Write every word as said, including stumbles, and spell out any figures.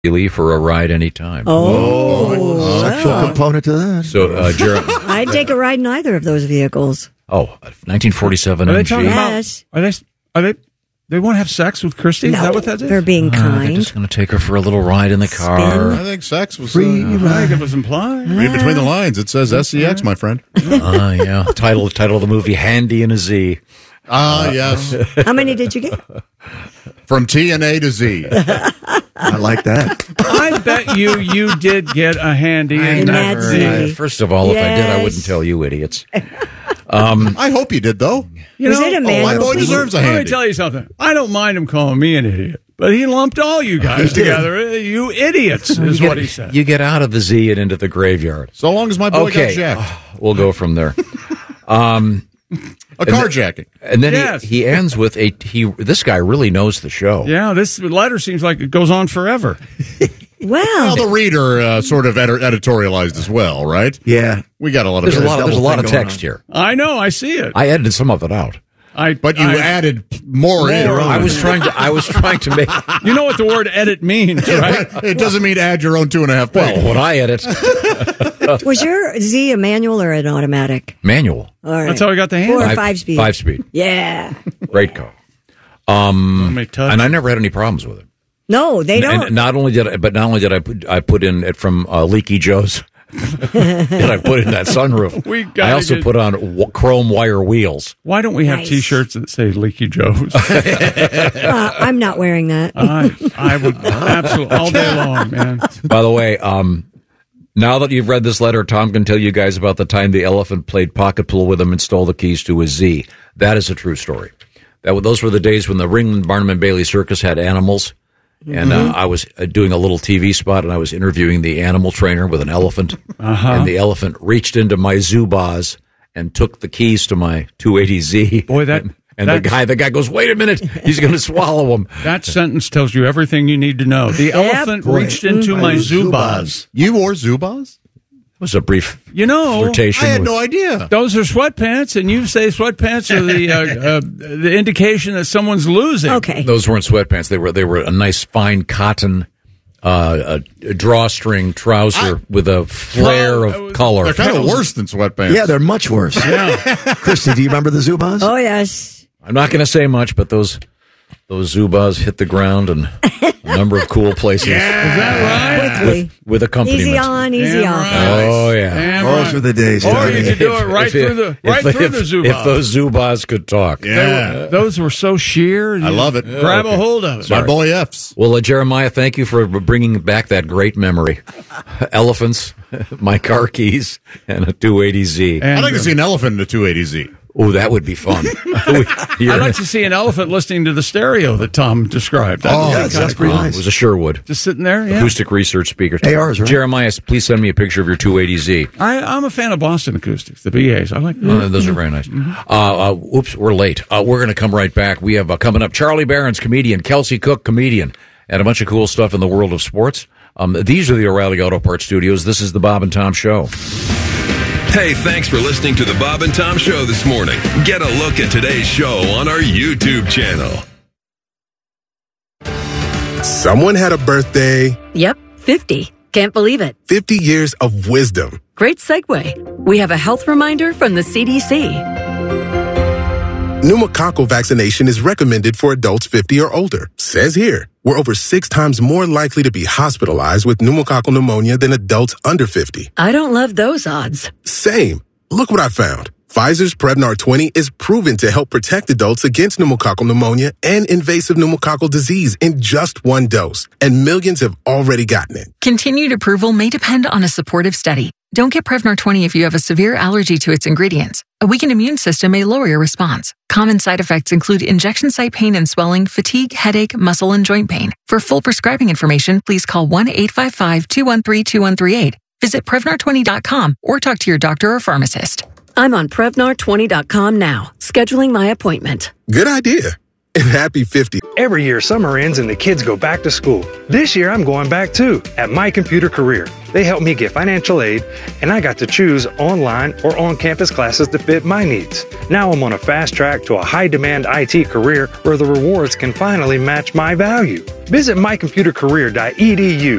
Lee for a ride anytime. Oh, oh sexual wow. component to that. So, uh, Jer- I'd take a ride in either of those vehicles. Oh, nineteen forty-seven Are they M G. talking Yes. about? Are they? Are they? They want to have sex with Christy? No, is that what that is? They're being Uh, kind. they're just going to take her for a little ride in the car. Spin. I think sex was Free. uh, I think it was implied. read between the lines. It says S C X, my friend. Uh, yeah. Title title of the movie: Handy and a Z. Ah, uh, yes. How many did you get? From T and A to Z. I like that. I bet you you did get a handy in that never- Z. Uh, first of all, if I did, I Yes. wouldn't tell you idiots. Um, I hope you did, though. You Was know, it a Oh, my manual? boy please? deserves a Let me handy. tell you something. I don't mind him calling me an idiot, but he lumped all you guys together. You idiots, is you what get, he said. You get out of the Z and into the graveyard. So long as my boy Okay, got jacked. we'll go from there. Um, A carjacking. and then Yes. he, he ends with a he. This guy really knows the show. Yeah, this letter seems like it goes on forever. Well, Well, the reader uh, sort of ed- editorialized as well, right? Yeah. We got a lot of There's a lot. Of, double there's a lot thing of going text on. here. I know, I see it. I edited some of it out. I, But you I- added more, in. More. I was trying to. I was trying to make. You know what the word edit means, right? It doesn't mean add your own two and a half pages. Well, what I edit was your Z a manual or an automatic? manual All right. That's how I got the Four hand. or five speed. Five speed. Yeah. Great car. Um, Let me touch. and I never had any problems with it. No, they don't. And not only did I, but not only did I put, I put in it from uh, Leaky Joe's. Did I put in that sunroof? We gotta I also get- put on w- chrome wire wheels. Why don't we have Nice. T-shirts that say Leaky Joe's? Uh, I'm not wearing that. I, I would absolutely all day long, man. By the way, um, now that you've read this letter, Tom can tell you guys about the time the elephant played pocket pool with him and stole the keys to his Z. That is a true story. That w- those were the days when the Ringland Barnum and Bailey Circus had animals. And uh, I was uh, doing a little T V spot, and I was interviewing the animal trainer with an elephant. Uh-huh. And the elephant reached into my Zubaz and took the keys to my two eighty Z. Boy, that- and, and the that's- guy, the guy goes, "Wait a minute, he's going to swallow him." That sentence tells you everything you need to know. The elephant Boy. reached into my Zubaz. You wore Zubaz? It was a brief You know, flirtation. I had with- no idea. those are sweatpants, and you say sweatpants are the uh, uh, the indication that someone's losing. Okay. Those weren't sweatpants. They were they were a nice fine cotton uh, a, a drawstring trouser I- with a flare Well, of color. They're kind of worse than sweatpants. Yeah, they're much worse. Yeah. Christy, do you remember the Zubaz? Oh, yes. I'm not going to say much, but those those Zubaz hit the ground in a number of cool places. Is that right? Quickly. With accompaniment. Easy on, easy Damn off. right. Oh yeah. Damn Those right. were the days. Or Tommy. you could do it right If- through the right if, through if, the Zubaz. If those Zubaz could talk. Yeah. Those were so sheer. I love it. Grab a hold of it. My boy F's. Well, uh, Jeremiah, thank you for bringing back that great memory. Elephants, my car keys, and a two eighty Z. And, I'd like to uh, see an elephant in a two eighty Z. Oh, that would be fun. I'd like to see an elephant listening to the stereo that Tom described. That Oh, would be yeah, kinda that's pretty cool. Uh, nice. it was a Sherwood. Just sitting there, yeah. Acoustic research speaker. A Rs, right? Jeremiah, please send me a picture of your two eighty Z. I, I'm a fan of Boston Acoustics, the B As. I like Uh, that. those are very nice. Uh, uh, oops, we're late. Uh, we're going to come right back. We have uh, coming up Charlie Barron's comedian, Kelsey Cook, comedian, and a bunch of cool stuff in the world of sports. Um, these are the O'Reilly Auto Parts Studios. This is the Bob and Tom Show. Hey, thanks for listening to the Bob and Tom Show this morning. Get a look at today's show on our YouTube channel. Someone had a birthday, Yep, fifty. Can't believe it. fifty years of wisdom. Great segue. We have a health reminder from the C D C. Pneumococcal vaccination is recommended for adults fifty or older. Says here, we're over six times more likely to be hospitalized with pneumococcal pneumonia than adults under fifty. I don't love those odds. Same. Look what I found. Pfizer's Prevnar twenty is proven to help protect adults against pneumococcal pneumonia and invasive pneumococcal disease in just one dose, and millions have already gotten it. Continued approval may depend on a supportive study. Don't get Prevnar twenty if you have a severe allergy to its ingredients. A weakened immune system may lower your response. Common side effects include injection site pain and swelling, fatigue, headache, muscle, and joint pain. For full prescribing information, please call one eight five five, two one three, two one three eight. Visit Prevnar twenty dot com or talk to your doctor or pharmacist. I'm on Prevnar twenty dot com now, scheduling my appointment. Good idea. and happy fiftieth. Every year, summer ends and the kids go back to school. This year, I'm going back too at My Computer Career. They helped me get financial aid, and I got to choose online or on-campus classes to fit my needs. Now I'm on a fast track to a high-demand I T career where the rewards can finally match my value. Visit my computer career dot e d u